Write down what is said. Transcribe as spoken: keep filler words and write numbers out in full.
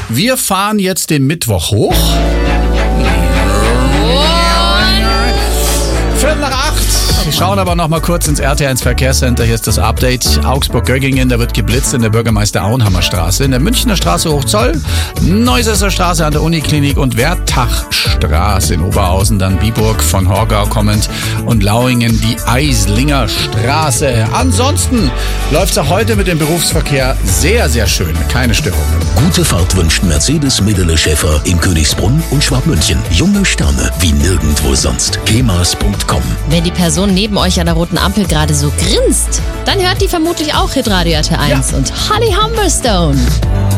Wir fahren jetzt den Mittwoch hoch. Viertel nach acht. Wir schauen aber noch mal kurz ins R T eins Verkehrscenter. Hier ist das Update. Augsburg-Göggingen, da wird geblitzt in der Bürgermeister-Auenhammer Straße, in der Münchner Straße Hochzoll, Neusesser Straße an der Uniklinik und Wertachstraße in Oberhausen, dann Biburg von Horgau kommend und Lauingen die Eislinger Straße. Ansonsten läuft es auch heute mit dem Berufsverkehr sehr, sehr schön. Keine Störungen. Gute Fahrt wünscht Mercedes Midele Schäfer in Königsbrunn und Schwabmünchen. Junge Sterne wie nirgendwo sonst. kemas punkt com. Wenn die Person neben euch an der roten Ampel gerade so grinst, dann hört die vermutlich auch Hitradio R T eins Ja. und Holly Humberstone.